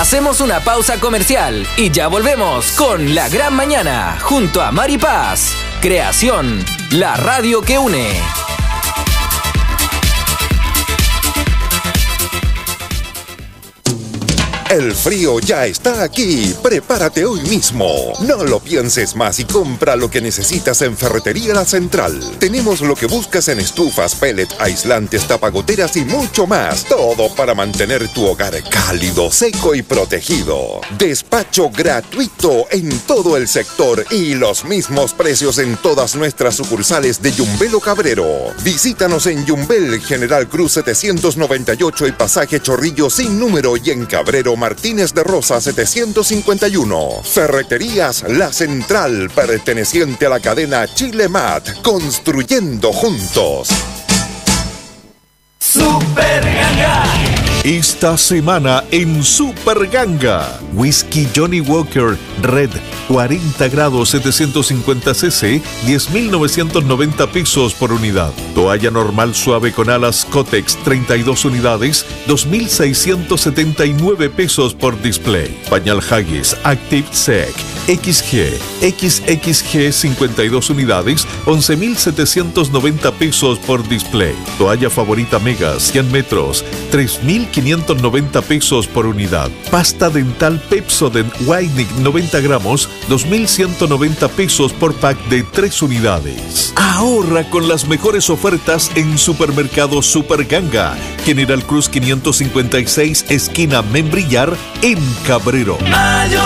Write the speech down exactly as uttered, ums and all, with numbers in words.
Hacemos una pausa comercial y ya volvemos con La Gran Mañana junto a Mari Paz. Creación, la radio que une. El frío ya está aquí. Prepárate hoy mismo. No lo pienses más y compra lo que necesitas en Ferretería La Central. Tenemos lo que buscas en estufas, pellet, aislantes, tapagoteras y mucho más. Todo para mantener tu hogar cálido, seco y protegido. Despacho gratuito en todo el sector y los mismos precios en todas nuestras sucursales de Yumbel o Cabrero. Visítanos en Yumbel, General Cruz setecientos noventa y ocho y Pasaje Chorrillo sin número, y en Cabrero Martínez de Rosa setecientos cincuenta y uno. Ferreterías La Central, perteneciente a la cadena Chile Mat, construyendo juntos. Super Ganga. Esta semana en Super Ganga, Whisky Johnny Walker Red cuarenta grados setecientos cincuenta centilitros, diez mil novecientos noventa pesos por unidad. Toalla normal suave con alas Cotex treinta y dos unidades, dos mil seiscientos setenta y nueve pesos por display. Pañal Haggis Active Sec X G X X G cincuenta y dos unidades, once mil setecientos noventa pesos por display. Toalla favorita Mega cien metros, tres mil quinientos noventa pesos por unidad. Pasta dental Pepsodent Whitening noventa gramos, dos mil ciento noventa pesos por pack de tres unidades. Ahorra con las mejores ofertas en Supermercado Super Ganga, General Cruz quinientos cincuenta y seis, esquina Membrillar, en Cabrero.